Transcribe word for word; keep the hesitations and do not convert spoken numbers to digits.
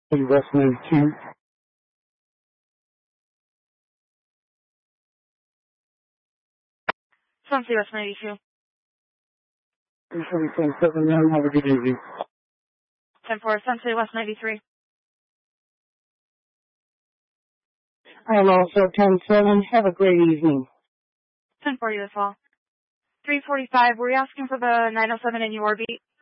West ninety-two. Sun City West ninety-two. seven point seven nine, have a good evening. ten four, Sun City West ninety-three. I'm also ten seven, have a great evening. ten four, you as well. three forty-five, were you asking for the nine oh seven in your beat?